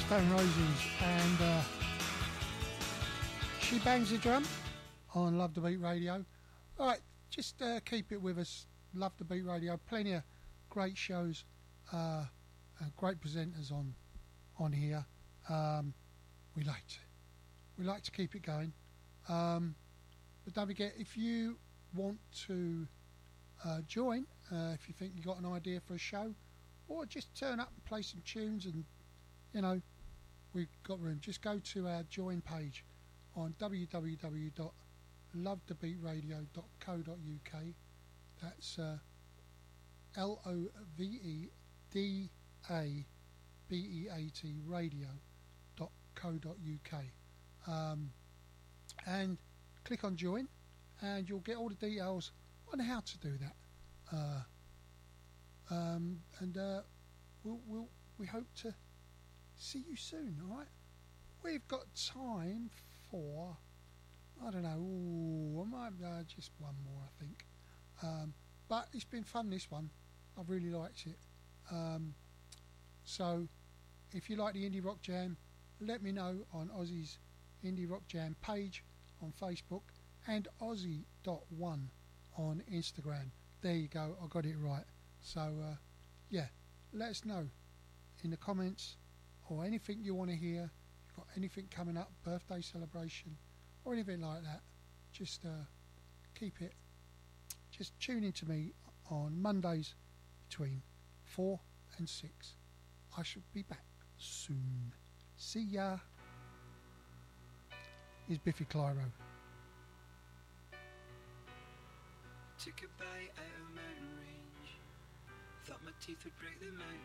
Stone Roses, and She Bangs the Drum on Love the Beat Radio. Alright, just keep it with us. Love the Beat Radio, plenty of great shows, great presenters on here. We like to keep it going, but don't forget, if you want to join, if you think you got an idea for a show, or just turn up and play some tunes, and you know, we've got room. Just go to our join page on www.lovethebeatradio.co.uk. That's LOVEDABEAT radio.co.uk, and click on join, and you'll get all the details on how to do that. We hope to see you soon. All right, we've got time for, I don't know, I might just one more, I think. But it's been fun, this one. I've really liked it. So if you like the Indie Rock Jam, let me know on Ozzy's Indie Rock Jam page on Facebook and Ozzy.1 on Instagram. There you go, I got it right. So yeah, let us know in the comments, or anything you want to hear. If you've got anything coming up, birthday celebration or anything like that, just keep it. Just tune in to me on Mondays between 4 and 6. I shall be back soon. See ya. Here's Biffy Clyro. Took a bite out of mountain range. Thought my teeth would break the mountain